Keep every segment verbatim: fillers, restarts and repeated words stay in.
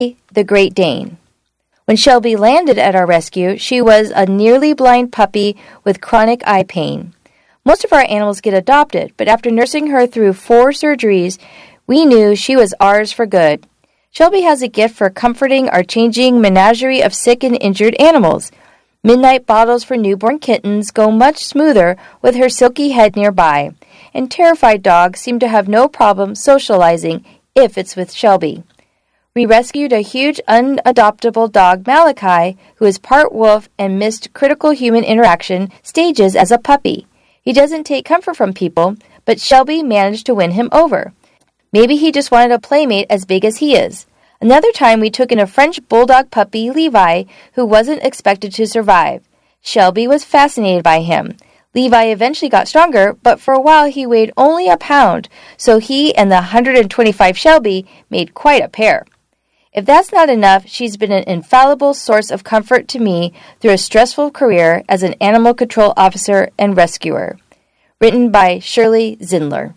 the Great Dane. When Shelby landed at our rescue, she was a nearly blind puppy with chronic eye pain. Most of our animals get adopted, but after nursing her through four surgeries, we knew she was ours for good. Shelby has a gift for comforting our changing menagerie of sick and injured animals. Midnight bottles for newborn kittens go much smoother with her silky head nearby, and terrified dogs seem to have no problem socializing if it's with Shelby. We rescued a huge unadoptable dog, Malachi, who is part wolf and missed critical human interaction stages as a puppy. He doesn't take comfort from people, but Shelby managed to win him over. Maybe he just wanted a playmate as big as he is. Another time we took in a French bulldog puppy, Levi, who wasn't expected to survive. Shelby was fascinated by him. Levi eventually got stronger, but for a while he weighed only a pound, so he and the one hundred twenty-five Shelby made quite a pair. If that's not enough, she's been an infallible source of comfort to me through a stressful career as an animal control officer and rescuer. Written by Shirley Zindler.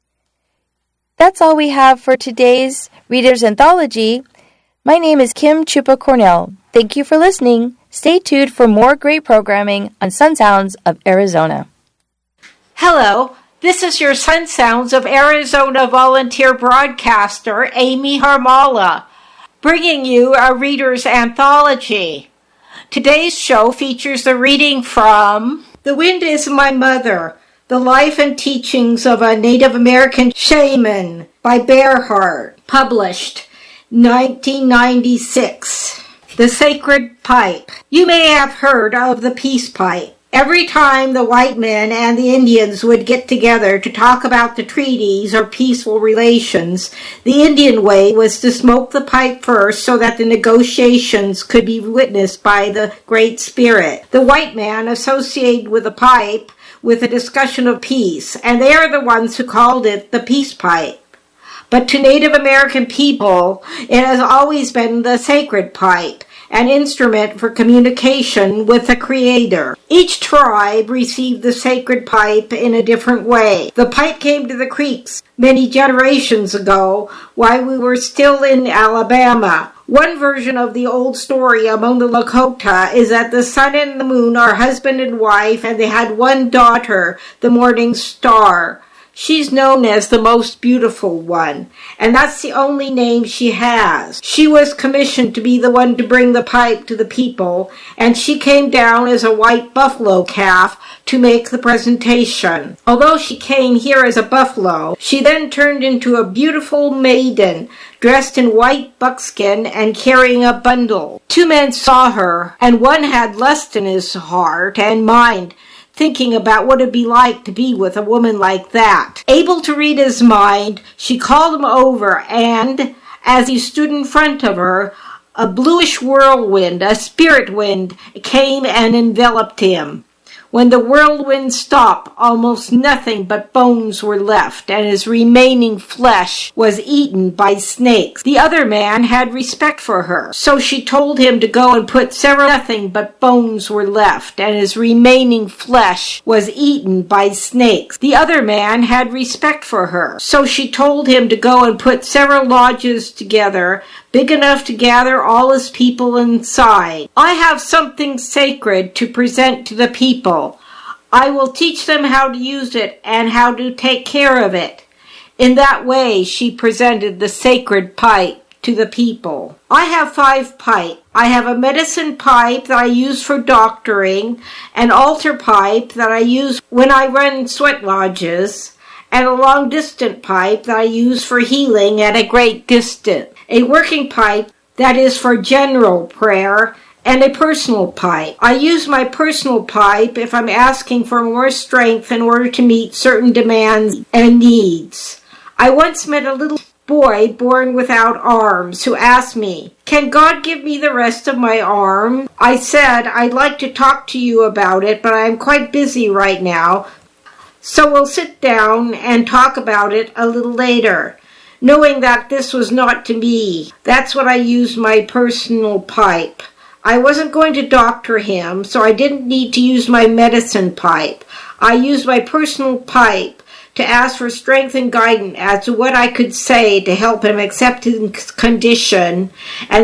That's all we have for today's Reader's Anthology. My name is Kim Chupa Cornell. Thank you for listening. Stay tuned for more great programming on Sun Sounds of Arizona. Hello, this is your Sun Sounds of Arizona volunteer broadcaster, Amy Harmala, bringing you a Reader's Anthology. Today's show features the reading from The Wind is My Mother, The Life and Teachings of a Native American Shaman by Bearhart, published nineteen ninety-six. The Sacred Pipe. You may have heard of the peace pipe. Every time the white men and the Indians would get together to talk about the treaties or peaceful relations, the Indian way was to smoke the pipe first so that the negotiations could be witnessed by the Great Spirit. The white man associated with the pipe with a discussion of peace, and they are the ones who called it the peace pipe. But to Native American people, it has always been the sacred pipe, an instrument for communication with the Creator. Each tribe received the sacred pipe in a different way. The pipe came to the Creeks many generations ago while we were still in Alabama. One version of the old story among the Lakota is that the sun and the moon are husband and wife, and they had one daughter, the morning star. She's known as the most beautiful one, and that's the only name she has. She was commissioned to be the one to bring the pipe to the people, and she came down as a white buffalo calf to make the presentation. Although she came here as a buffalo, she then turned into a beautiful maiden, dressed in white buckskin and carrying a bundle. Two men saw her, and one had lust in his heart and mind, thinking about what it'd be like to be with a woman like that. Able to read his mind, she called him over, and as he stood in front of her, a bluish whirlwind, a spirit wind, came and enveloped him. When the whirlwind stopped, almost nothing but bones were left, and his remaining flesh was eaten by snakes. The other man had respect for her, so she told him to go and put several nothing but bones were left, and his remaining flesh was eaten by snakes. The other man had respect for her, so she told him to go and put several lodges together, big enough to gather all his people inside. I have something sacred to present to the people. I will teach them how to use it and how to take care of it. In that way, she presented the sacred pipe to the people. I have five pipes. I have a medicine pipe that I use for doctoring, an altar pipe that I use when I run sweat lodges, and a long-distance pipe that I use for healing at a great distance. A working pipe that is for general prayer, and a personal pipe. I use my personal pipe if I'm asking for more strength in order to meet certain demands and needs. I once met a little boy born without arms who asked me, "Can God give me the rest of my arm?" I said, "I'd like to talk to you about it, but I'm quite busy right now, so we'll sit down and talk about it a little later." Knowing that this was not to me, that's what I used my personal pipe. I wasn't going to doctor him, so I didn't need to use my medicine pipe. I used my personal pipe to ask for strength and guidance as to what I could say to help him accept his condition and